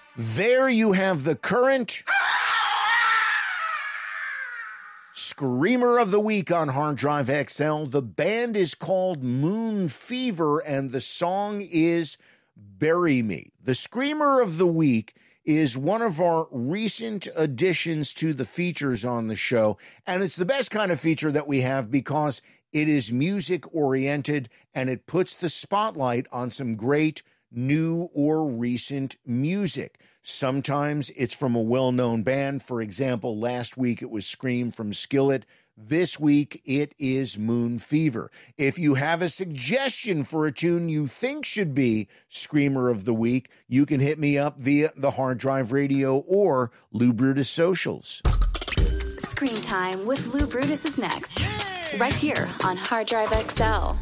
There you have the current Screamer of the Week on Hard Drive XL. The band is called Moon Fever, and the song is Bury Me. The Screamer of the Week is one of our recent additions to the features on the show, and it's the best kind of feature that we have because it is music-oriented, and it puts the spotlight on some great new or recent music. Sometimes it's from a well-known band. For example, last week it was Scream from Skillet. This week it is Moon Fever. If you have a suggestion for a tune you think should be Screamer of the Week, you can hit me up via the Hard Drive Radio or Lou Brutus socials. Screen Time with Lou Brutus is next, right here on Hard Drive XL.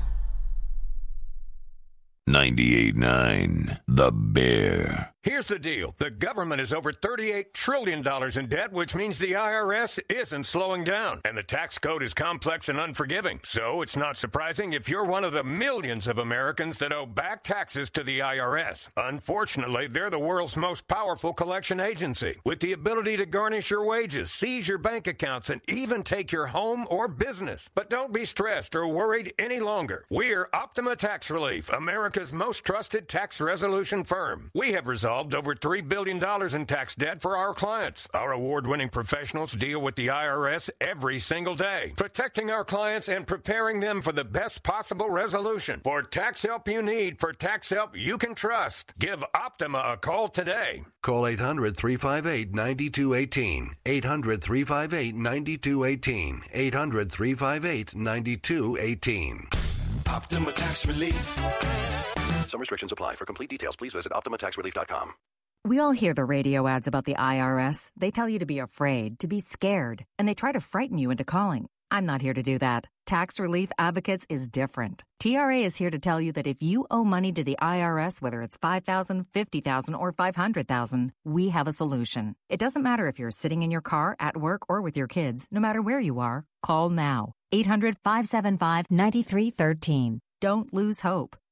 98.9 The Bear. Here's the deal. The government is over $38 trillion in debt, which means the IRS isn't slowing down. And the tax code is complex and unforgiving. So it's not surprising if you're one of the millions of Americans that owe back taxes to the IRS. Unfortunately, they're the world's most powerful collection agency, with the ability to garnish your wages, seize your bank accounts, and even take your home or business. But don't be stressed or worried any longer. We're Optima Tax Relief, America's most trusted tax resolution firm. We have resolved over $3 billion in tax debt for our clients. Our award-winning professionals deal with the IRS every single day, protecting our clients and preparing them for the best possible resolution. For tax help you need, for tax help you can trust, give Optima a call today. Call 800-358-9218. 800-358-9218. 800-358-9218. Optima Tax Relief. Some restrictions apply. For complete details, please visit OptimaTaxRelief.com. We all hear the radio ads about the IRS. They tell you to be afraid, to be scared, and they try to frighten you into calling. I'm not here to do that. Tax Relief Advocates is different. TRA is here to tell you that if you owe money to the IRS, whether it's $5,000, $50,000, or $500,000, we have a solution. It doesn't matter if you're sitting in your car, at work, or with your kids. No matter where you are, call now. 800-575-9313. Don't lose hope.